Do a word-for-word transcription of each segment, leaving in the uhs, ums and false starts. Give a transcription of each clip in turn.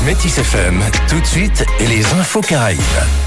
Métis F M, tout de suite, et les infos Caraïbes.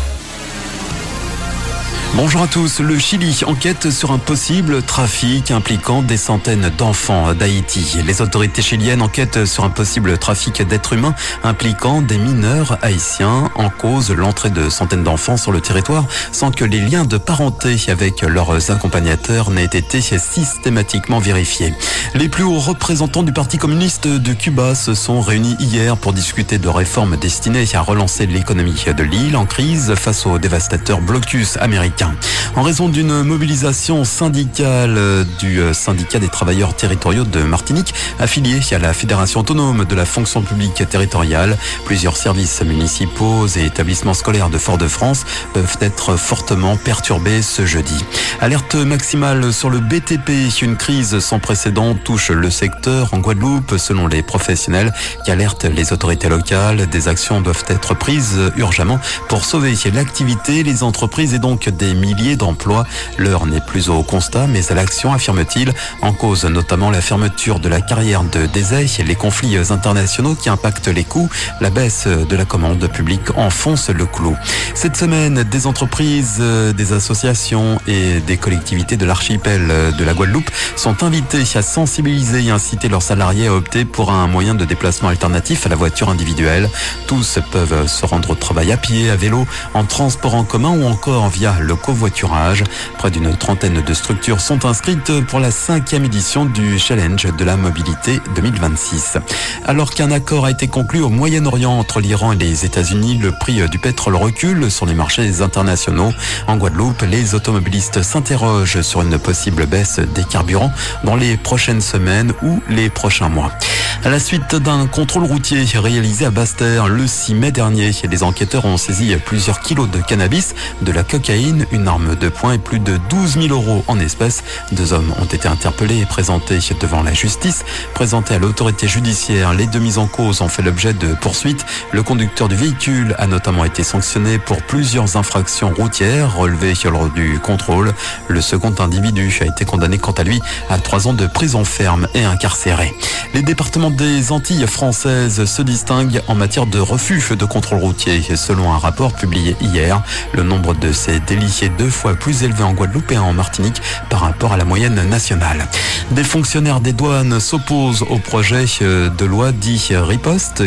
Bonjour à tous. Le Chili enquête sur un possible trafic impliquant des centaines d'enfants d'Haïti. Les autorités chiliennes enquêtent sur un possible trafic d'êtres humains impliquant des mineurs haïtiens. En cause, l'entrée de centaines d'enfants sur le territoire sans que les liens de parenté avec leurs accompagnateurs n'aient été systématiquement vérifiés. Les plus hauts représentants du Parti communiste de Cuba se sont réunis hier pour discuter de réformes destinées à relancer l'économie de l'île en crise face au dévastateur blocus américain. En raison d'une mobilisation syndicale du syndicat des travailleurs territoriaux de Martinique, affilié à la Fédération autonome de la fonction publique territoriale, plusieurs services municipaux et établissements scolaires de Fort-de-France peuvent être fortement perturbés ce jeudi. Alerte maximale sur le B T P. Une crise sans précédent touche le secteur en Guadeloupe, selon les professionnels qui alertent les autorités locales. Des actions doivent être prises urgemment pour sauver l'activité, les entreprises et donc des milliers d'emplois. L'heure n'est plus au constat, mais à l'action, affirme-t-il. En cause notamment la fermeture de la carrière de Désay, les conflits internationaux qui impactent les coûts, la baisse de la commande publique enfonce le clou. Cette semaine, des entreprises, des associations et des collectivités de l'archipel de la Guadeloupe sont invitées à sensibiliser et inciter leurs salariés à opter pour un moyen de déplacement alternatif à la voiture individuelle. Tous peuvent se rendre au travail à pied, à vélo, en transport en commun ou encore via le covoiturage. Près d'une trentaine de structures sont inscrites pour la cinquième édition du Challenge de la mobilité deux mille vingt-six. Alors qu'un accord a été conclu au Moyen-Orient entre l'Iran et les États-Unis, le prix du pétrole recule sur les marchés internationaux. En Guadeloupe, les automobilistes s'interrogent sur une possible baisse des carburants dans les prochaines semaines ou les prochains mois. À la suite d'un contrôle routier réalisé à Basse-Terre le six mai dernier, les enquêteurs ont saisi plusieurs kilos de cannabis, de la cocaïne, une arme de poing et plus de douze mille euros en espèces. Deux hommes ont été interpellés et présentés devant la justice. Présentés à l'autorité judiciaire, les deux mises en cause ont fait l'objet de poursuites. Le conducteur du véhicule a notamment été sanctionné pour plusieurs infractions routières relevées lors du contrôle. Le second individu a été condamné quant à lui à trois ans de prison ferme et incarcéré. Les départements des Antilles françaises se distinguent en matière de refus de contrôle routier. Selon un rapport publié hier, le nombre de ces délits est deux fois plus élevé en Guadeloupe et en Martinique par rapport à la moyenne nationale. Des fonctionnaires des douanes s'opposent au projet de loi dit riposte